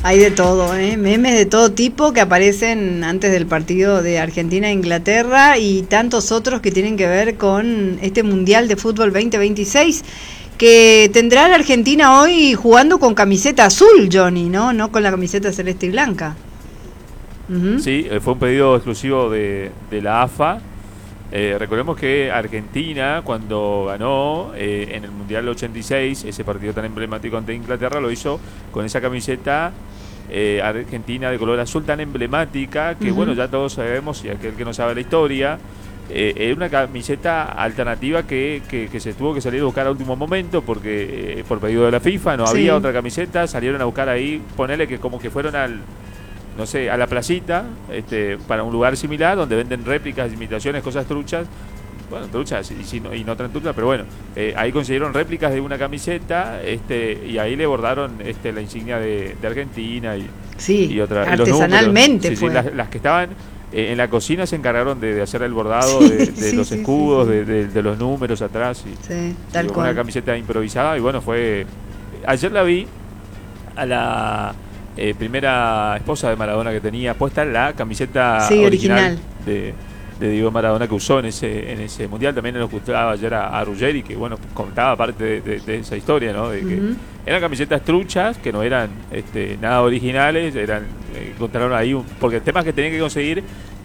Hay de todo, memes de todo tipo que aparecen antes del partido de Argentina e Inglaterra y tantos otros que tienen que ver con este Mundial de Fútbol 2026 que tendrá la Argentina hoy jugando con camiseta azul, Johnny, no con la camiseta celeste y blanca. Uh-huh. Sí, fue un pedido exclusivo de la AFA. Recordemos que Argentina, cuando ganó en el Mundial 86, ese partido tan emblemático ante Inglaterra, lo hizo con esa camiseta argentina de color azul tan emblemática que, bueno, ya todos sabemos, y aquel que no sabe la historia, era una camiseta alternativa que se tuvo que salir a buscar a último momento porque por pedido de la FIFA no había otra camiseta, salieron a buscar ahí, ponerle que como que fueron no sé, a la placita, para un lugar similar donde venden réplicas, imitaciones, cosas truchas, bueno, truchas y no tan truchas, pero bueno, ahí consiguieron réplicas de una camiseta, y ahí le bordaron la insignia de Argentina y otra, artesanalmente. Sí, las que estaban en la cocina se encargaron de hacer el bordado de los escudos, de los números atrás, tal cual. Una camiseta improvisada, y bueno, ayer la vi a la primera esposa de Maradona, que tenía puesta la camiseta original de Diego Maradona, que usó en ese mundial. También nos gustaba ayer a Ruggeri, que bueno, contaba parte de esa historia, ¿no? De que eran camisetas truchas, que no eran nada originales, encontraron ahí porque el tema es que tenían que conseguir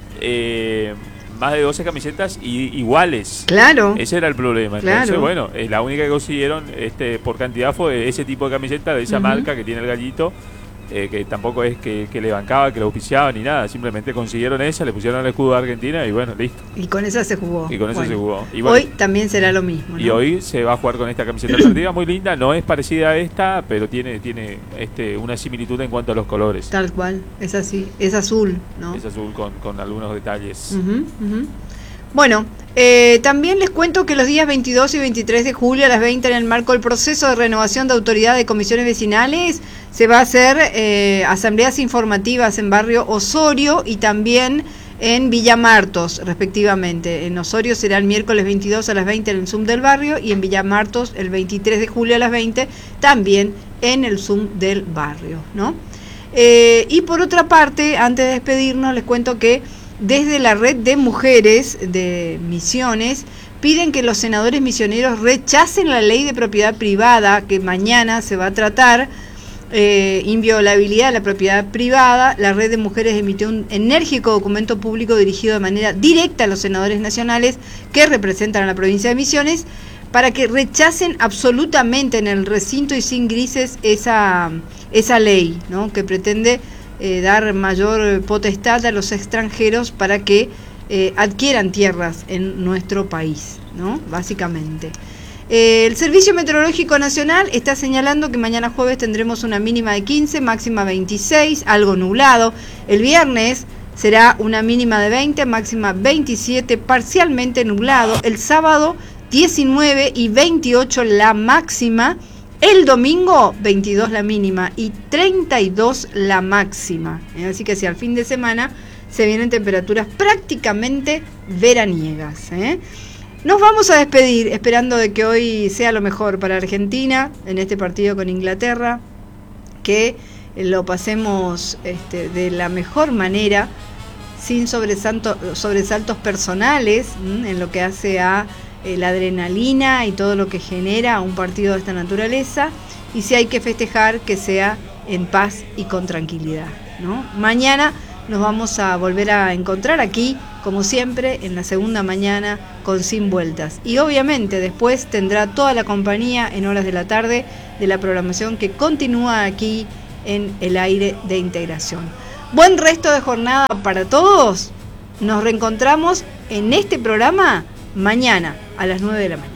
más de 12 camisetas iguales. Claro. Ese era el problema. Entonces, bueno, la única que consiguieron por cantidad fue ese tipo de camiseta de esa marca que tiene el gallito, que tampoco es que le bancaba, que le auspiciaba ni nada, simplemente consiguieron esa, le pusieron el escudo de Argentina y bueno, listo. Y con esa se jugó. Y bueno, hoy también será lo mismo, ¿no? Y hoy se va a jugar con esta camiseta alternativa muy linda, no es parecida a esta, pero tiene una similitud en cuanto a los colores. Tal cual, es así, es azul, ¿no? Es azul con algunos detalles. Bueno, también les cuento que los días 22 y 23 de julio a las 20, en el marco del proceso de renovación de autoridad de comisiones vecinales, se va a hacer asambleas informativas en barrio Osorio y también en Villa Martos, respectivamente. En Osorio será el miércoles 22 a las 20 en el Zoom del barrio, y en Villa Martos el 23 de julio a las 20 también en el Zoom del barrio, ¿no? Y por otra parte, antes de despedirnos, les cuento que desde la red de mujeres de Misiones piden que los senadores misioneros rechacen la ley de propiedad privada que mañana se va a tratar, inviolabilidad de la propiedad privada. La red de mujeres emitió un enérgico documento público dirigido de manera directa a los senadores nacionales que representan a la provincia de Misiones para que rechacen absolutamente en el recinto y sin grises esa ley, ¿no? Que pretende dar mayor potestad a los extranjeros para que adquieran tierras en nuestro país, ¿no? Básicamente. El Servicio Meteorológico Nacional está señalando que mañana jueves tendremos una mínima de 15, máxima 26, algo nublado. El viernes será una mínima de 20, máxima 27, parcialmente nublado. El sábado 19 y 28 la máxima. El domingo 22 la mínima y 32 la máxima. Así que hacia el fin de semana se vienen temperaturas prácticamente veraniegas. Nos vamos a despedir esperando de que hoy sea lo mejor para Argentina en este partido con Inglaterra, que lo pasemos de la mejor manera, sin sobresaltos personales, en lo que hace a la adrenalina y todo lo que genera un partido de esta naturaleza, y si hay que festejar, que sea en paz y con tranquilidad, ¿no? Mañana nos vamos a volver a encontrar aquí, como siempre, en la segunda mañana con Sin Vueltas, y obviamente después tendrá toda la compañía en horas de la tarde de la programación que continúa aquí en el aire de Integración. Buen resto de jornada para todos. Nos reencontramos en este programa mañana a las 9 de la mañana.